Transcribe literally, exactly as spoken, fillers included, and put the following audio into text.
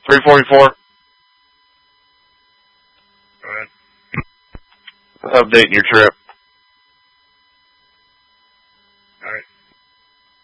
three forty-four. Go ahead. Updating your trip. All right.